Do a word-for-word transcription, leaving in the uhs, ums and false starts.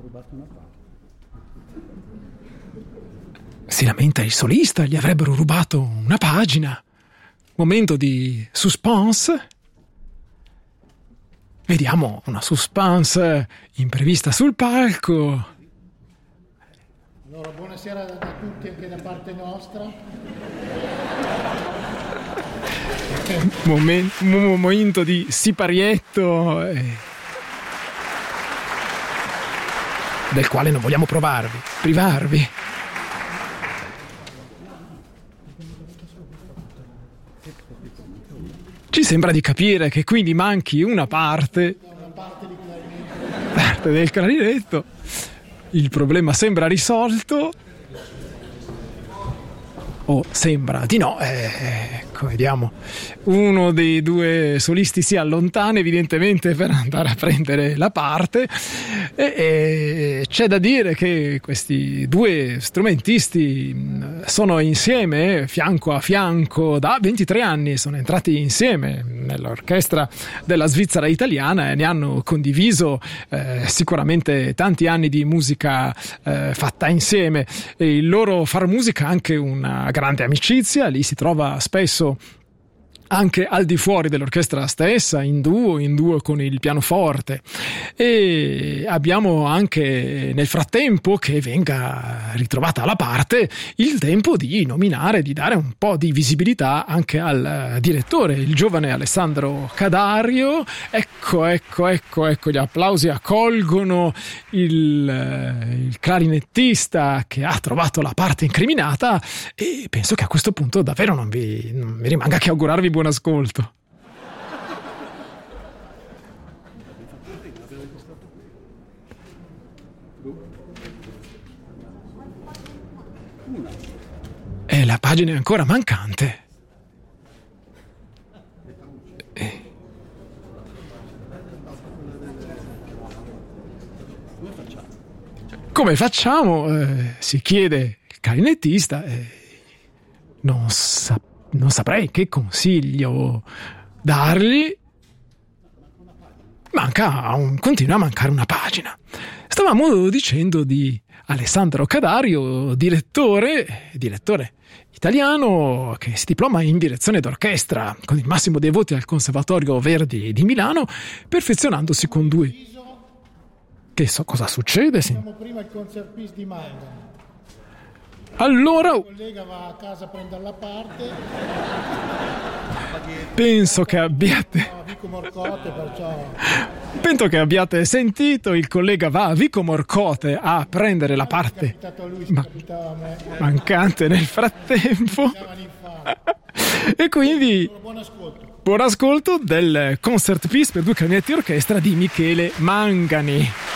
Si lamenta il solista, gli avrebbero rubato una pagina. Momento di suspense. Vediamo una suspense imprevista sul palco. Allora, buonasera a tutti anche da parte nostra. Momen- momento di siparietto eh, del quale non vogliamo provarvi, privarvi. Ci sembra di capire che quindi manchi una parte, parte del clarinetto. Il problema sembra risolto. O sembra di no, eh, ecco, vediamo. Uno dei due solisti si allontana evidentemente per andare a prendere la parte e, e c'è da dire che questi due strumentisti sono insieme, fianco a fianco, da ventitré anni, sono entrati insieme nell'orchestra della Svizzera italiana e ne hanno condiviso eh, sicuramente tanti anni di musica eh, fatta insieme, e il loro far musica ha anche una grande amicizia, lì si trova spesso anche al di fuori dell'orchestra stessa, in duo, in duo con il pianoforte. E abbiamo anche nel frattempo, che venga ritrovata la parte, il tempo di nominare, di dare un po' di visibilità anche al direttore, il giovane Alessandro Cadario. Ecco, ecco, ecco, ecco, gli applausi accolgono il, il clarinettista che ha trovato la parte incriminata, e penso che a questo punto davvero non vi, non mi rimanga che augurarvi buon ascolto. E la pagina è ancora mancante. Eh. Come facciamo? Eh, si chiede il clarinettista. Eh, non sa, non saprei che consiglio dargli. Manca un, continua a mancare una pagina. Stavamo dicendo di Alessandro Cadario, direttore, direttore italiano che si diploma in direzione d'orchestra con il massimo dei voti al Conservatorio Verdi di Milano, perfezionandosi con due. Che so cosa succede? Sì. Prima il concertpiece di Mangano. Allora, il collega va a casa a prendere la parte. Penso che abbiate Vico Morcote, perciò penso che abbiate sentito, il collega va a Vico Morcote a prendere la parte è capitato a lui, ma- capitava a me. mancante nel frattempo. E quindi Buon ascolto. buon ascolto del concertpiece per due clarinetti e orchestra di Michele Mangani.